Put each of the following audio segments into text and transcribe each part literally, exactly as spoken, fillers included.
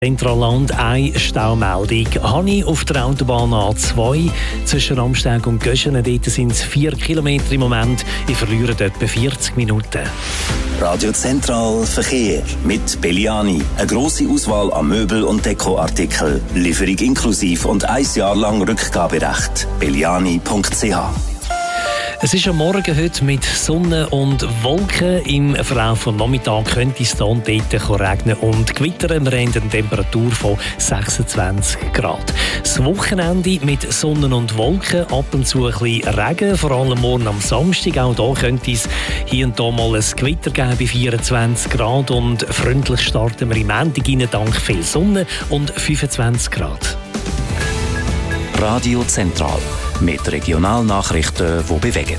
Zentralland eine Staumeldung. Hani auf der Autobahn A zwei zwischen Amsteg und Göschenen. Dort sind es vier Kilometer im Moment. Ich verliere etwa vierzig Minuten. Radio Zentral Verkehr mit Belliani. Eine grosse Auswahl an Möbel- und Dekoartikeln. Lieferung inklusiv und ein Jahr lang Rückgaberecht. belliani punkt c h. Es ist am Morgen heute mit Sonne und Wolken. Im Verlauf des Nachmittags könnte es hier und dort regnen und gewittern. Wir haben eine Temperatur von sechsundzwanzig Grad. Das Wochenende mit Sonne und Wolken, ab und zu ein bisschen Regen, vor allem morgen am Samstag. Auch hier könnte es hier und da mal ein Gewitter geben bei vierundzwanzig Grad. Und freundlich starten wir im Montag rein, dank viel Sonne und fünfundzwanzig Grad. Radio Zentral mit Regionalnachrichten, die bewegen.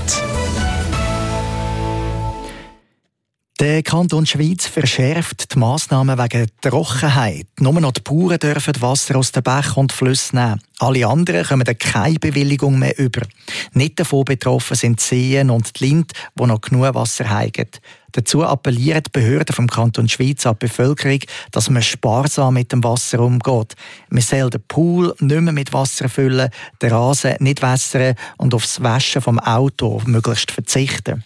Der Kanton Schwyz verschärft die Massnahmen wegen Trockenheit. Nur noch die Bauern dürfen Wasser aus den Bächen und Flüssen nehmen. Alle anderen kommen keine Bewilligung mehr über. Nicht davon betroffen sind die Seen und die Linde, die noch genug Wasser haben. Dazu appellieren die Behörden vom Kanton Schwyz an die Bevölkerung, dass man sparsam mit dem Wasser umgeht. Man soll den Pool nicht mehr mit Wasser füllen, den Rasen nicht wässern und aufs Waschen vom Auto möglichst verzichten.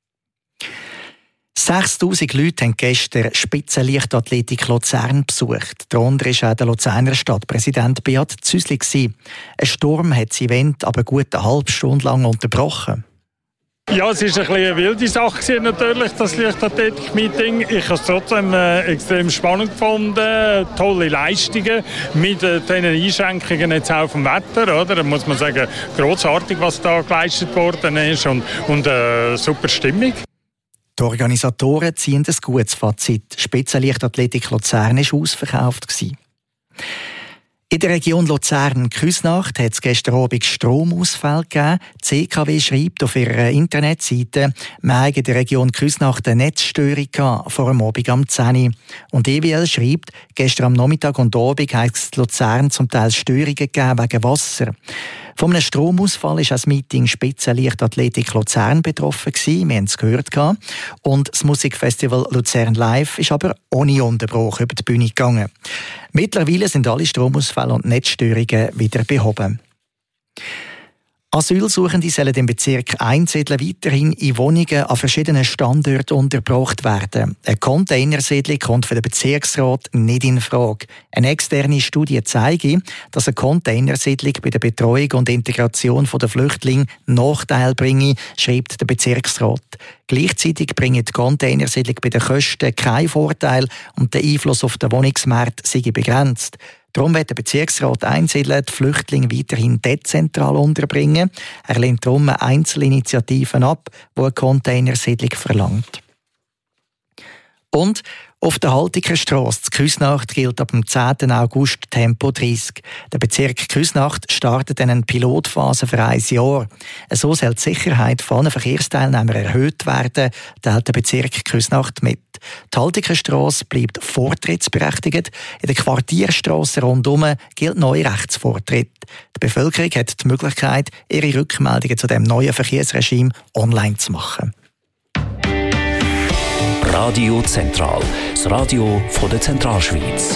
sechstausend Leute haben gestern Spitzenleichtathletik Luzern besucht. Darunter war auch der Luzerner Stadtpräsident Beat Züsli. Ein Sturm hat das Event aber gut eine halbe Stunde lang unterbrochen. Ja, es war ein bisschen eine wilde Sache natürlich, das Leichtathletik-Meeting. Ich habe es trotzdem äh, extrem spannend gefunden. Tolle Leistungen mit äh, diesen Einschränkungen jetzt auch vom Wetter. Oder? Da muss man sagen, grossartig, was da geleistet worden ist und, und äh, super Stimmung. Die Organisatoren ziehen ein gutes Fazit. Spitzenleichtathletik Luzern war ausverkauft. In der Region Luzern-Küsnacht hat es gestern Abend Stromausfall gegeben. Die C K W schreibt auf ihrer Internetseite, wir haben in der Region Küsnacht eine Netzstörung gehabt, vor dem Abend am zehn Uhr. Und E W L schreibt, gestern am Nachmittag und Abend hat es in Luzern zum Teil Störungen gegeben wegen Wasser. Von einem Stromausfall war das Meeting Spitzenleichtathletik Luzern betroffen. Wir haben es gehört. Und das Musikfestival Luzern Live ist aber ohne Unterbruch über die Bühne gegangen. Mittlerweile sind alle Stromausfälle und Netzstörungen wieder behoben. Asylsuchende sollen im Bezirk Einsiedlen weiterhin in Wohnungen an verschiedenen Standorten untergebracht werden. Eine Containersiedlung kommt für den Bezirksrat nicht in Frage. Eine externe Studie zeigt, dass eine Containersiedlung bei der Betreuung und Integration der Flüchtlinge Nachteile bringe, schreibt der Bezirksrat. Gleichzeitig bringen die Containersiedlung bei den Kosten keinen Vorteil und der Einfluss auf den Wohnungsmarkt sei begrenzt. Darum wird der Bezirksrat Einsiedeln die Flüchtlinge weiterhin dezentral unterbringen. Er lehnt darum Einzelinitiativen ab, die eine Containersiedlung verlangt. Und auf der Haltikerstrasse in Küsnacht gilt ab dem zehnten August Tempo dreißig. Der Bezirk Küsnacht startet eine Pilotphase für ein Jahr. So soll die Sicherheit von allen Verkehrsteilnehmern erhöht werden, teilt der Bezirk Küsnacht mit. Die Haltikerstrasse bleibt vortrittsberechtigt. In der Quartierstrasse rundum gilt neuer Rechtsvortritt. Die Bevölkerung hat die Möglichkeit, ihre Rückmeldungen zu dem neuen Verkehrsregime online zu machen. Radio Zentral, das Radio von der Zentralschweiz.